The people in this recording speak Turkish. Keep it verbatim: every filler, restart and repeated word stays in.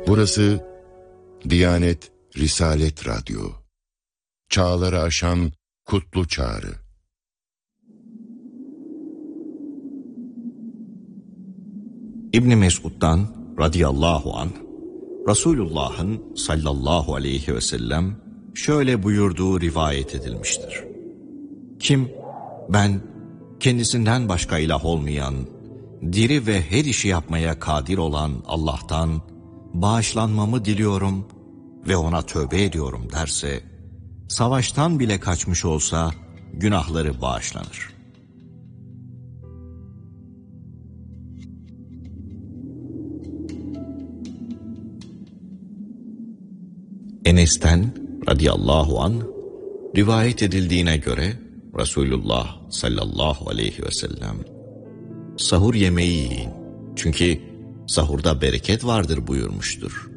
Burası Diyanet Risalet Radyo. Çağları aşan kutlu çağrı. İbn Mesud'dan radıyallahu anh, Resulullah'ın sallallahu aleyhi ve sellem şöyle buyurduğu rivayet edilmiştir. Kim, ben kendisinden başka ilah olmayan, diri ve her işi yapmaya kadir olan Allah'tan bağışlanmamı diliyorum ve ona tövbe ediyorum derse, savaştan bile kaçmış olsa günahları bağışlanır. Enes'ten radıyallahu anh rivayet edildiğine göre Resulullah sallallahu aleyhi ve sellem sahur yemeği yiyin çünkü sahurda bereket vardır buyurmuştur.